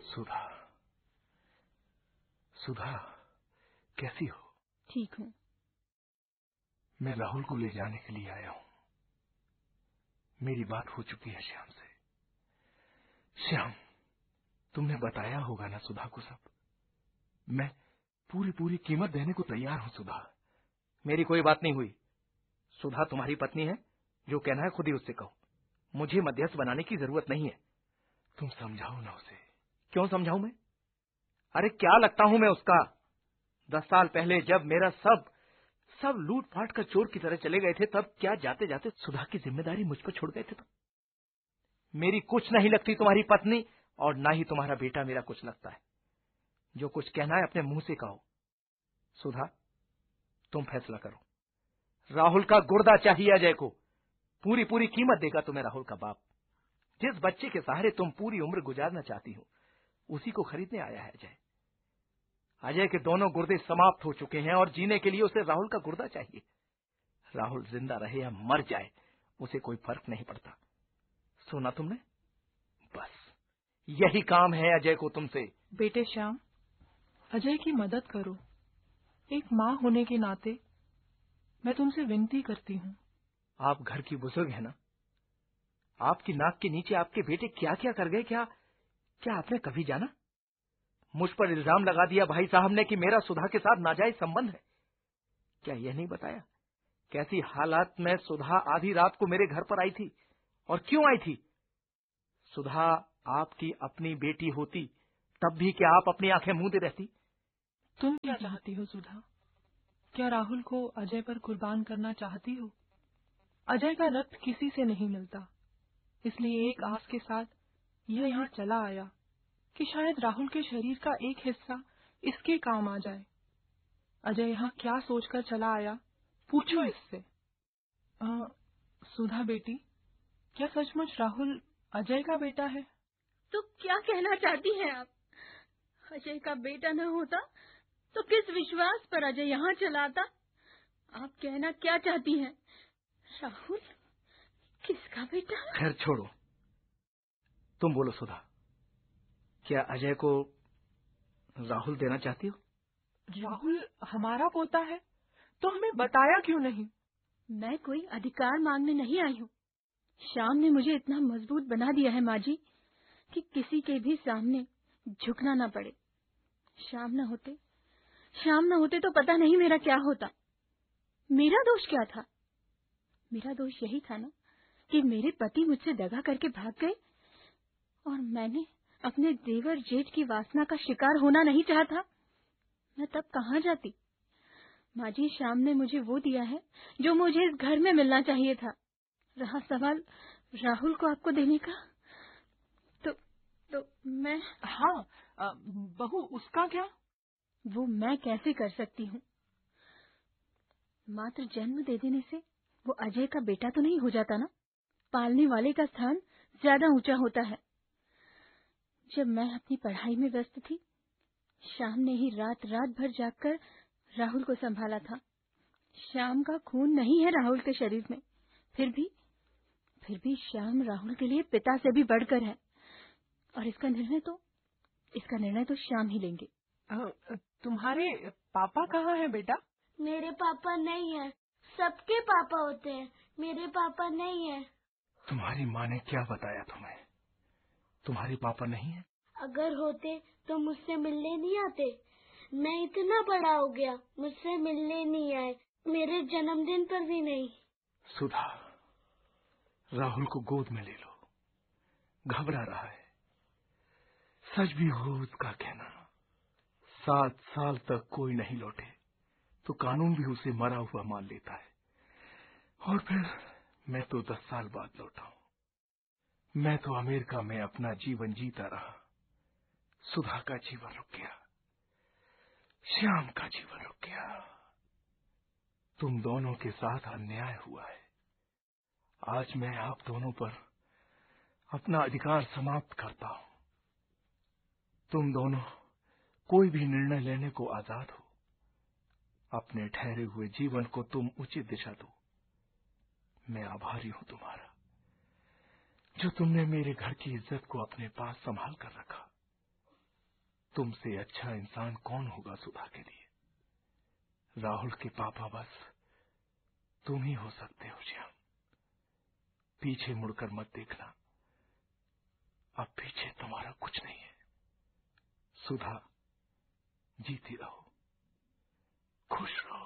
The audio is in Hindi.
सुधा, सुधा, कैसी हो? ठीक हूँ। मैं राहुल को ले जाने के लिए आया हूँ। मेरी बात हो चुकी है श्याम से। श्याम, तुमने बताया होगा ना सुधा को सब। मैं पूरी कीमत देने को तैयार हूँ सुधा। मेरी कोई बात नहीं हुई। सुधा तुम्हारी पत्नी है, जो कहना है खुद ही उससे कहो। मुझे मध्यस्थ बनाने की जरूरत नहीं है। तुम समझाओ ना उसे। क्यों समझाऊं मैं? अरे क्या लगता हूं मैं उसका? 10 साल पहले जब मेरा सब लूट फाट कर चोर की तरह चले गए थे, तब क्या जाते जाते सुधा की जिम्मेदारी मुझ पर छोड़ गए थे? तो मेरी कुछ नहीं लगती तुम्हारी पत्नी, और ना ही तुम्हारा बेटा मेरा कुछ लगता है। जो कुछ कहना है अपने मुंह से कहो। सुधा, तुम फैसला करो। राहुल का गुर्दा चाहिए अजय को। पूरी कीमत देगा तुम्हें राहुल का बाप। जिस बच्चे के सहारे तुम पूरी उम्र गुजारना चाहती हो, उसी को खरीदने आया है अजय। अजय के दोनों गुर्दे समाप्त हो चुके हैं, और जीने के लिए उसे राहुल का गुर्दा चाहिए। राहुल जिंदा रहे या मर जाए, उसे कोई फर्क नहीं पड़ता। सुना तुमने? बस यही काम है अजय को तुमसे। बेटे श्याम, अजय की मदद करो। एक माँ होने के नाते मैं तुमसे विनती करती हूँ। आप घर की बुजुर्ग है ना? आपकी नाक के नीचे आपके बेटे क्या क्या कर गए, क्या आपने कभी जाना? मुझ पर इल्जाम लगा दिया भाई साहब ने कि मेरा सुधा के साथ नाजायज संबंध है। क्या यह नहीं बताया कैसी हालात में सुधा आधी रात को मेरे घर पर आई थी, और क्यों आई थी? सुधा आपकी अपनी बेटी होती तब भी क्या आप अपनी आंखें मूंदे रहती? तुम क्या चाहती हो सुधा? क्या राहुल को अजय पर कुर्बान करना चाहती हो? अजय का रक्त किसी से नहीं मिलता, इसलिए एक आस के साथ यह यहाँ चला आया कि शायद राहुल के शरीर का एक हिस्सा इसके काम आ जाए। अजय यहाँ क्या सोचकर चला आया, पूछो इससे। सुधा बेटी, क्या सचमुच राहुल अजय का बेटा है? तो क्या कहना चाहती हैं आप? अजय का बेटा न होता तो किस विश्वास पर अजय यहाँ चला आता? आप कहना क्या चाहती हैं? राहुल किसका बेटा? खैर छोड़ो, तुम बोलो सुधा, क्या अजय को राहुल देना चाहती हो? राहुल हमारा पोता है, तो हमें बताया क्यों नहीं? मैं कोई अधिकार मांगने नहीं आई हूँ। श्याम ने मुझे इतना मजबूत बना दिया है माँ जी, कि किसी के भी सामने झुकना ना पड़े। श्याम न होते तो पता नहीं मेरा क्या होता। मेरा दोष क्या था? मेरा दोष यही था ना कि मेरे पति मुझसे दगा करके भाग गए, और मैंने अपने देवर जेठ की वासना का शिकार होना नहीं चाहता। मैं तब कहाँ जाती? माँ जी, श्याम ने मुझे वो दिया है जो मुझे इस घर में मिलना चाहिए था। रहा सवाल राहुल को आपको देने का, तो मैं... हाँ, बहू, उसका क्या? वो मैं कैसे कर सकती हूँ? मात्र जन्म दे देने से वो अजय का बेटा तो नहीं हो जाता ना। पालने वाले का स्थान ज्यादा ऊंचा होता है। जब मैं अपनी पढ़ाई में व्यस्त थी, श्याम ने ही रात भर जागकर राहुल को संभाला था। श्याम का खून नहीं है राहुल के शरीर में, फिर भी श्याम राहुल के लिए पिता से भी बढ़कर है, और इसका निर्णय तो श्याम ही लेंगे। तुम्हारे पापा कहाँ हैं बेटा? मेरे पापा नहीं है, सबके पापा होते हैं, मेरे पापा नहीं है। तुम्हारी माँ ने क्या बताया तुम्हें? तुम्हारे पापा नहीं है? अगर होते तो मुझसे मिलने नहीं आते। मैं इतना बड़ा हो गया, मुझसे मिलने नहीं आए, मेरे जन्मदिन पर भी नहीं। सुधा, राहुल को गोद में ले लो। घबरा रहा है। सच भी हो उसका कहना, 7 साल तक कोई नहीं लौटे तो कानून भी उसे मरा हुआ मान लेता है। और फिर मैं तो 10 साल बाद लौटा हूं। मैं तो अमेरिका में अपना जीवन जीता रहा। सुधा का जीवन रुक गया, श्याम का जीवन रुक गया। तुम दोनों के साथ अन्याय हुआ है। आज मैं आप दोनों पर अपना अधिकार समाप्त करता हूं। तुम दोनों कोई भी निर्णय लेने को आजाद हो। अपने ठहरे हुए जीवन को तुम उचित दिशा दो। मैं आभारी हूं तुम्हारा, जो तुमने मेरे घर की इज्जत को अपने पास संभाल कर रखा। तुमसे अच्छा इंसान कौन होगा सुधा के लिए? राहुल के पापा बस तुम ही हो सकते हो श्याम। पीछे मुड़कर मत देखना, अब पीछे तुम्हारा कुछ नहीं है। सुधा, जीती रहो, खुश रहो।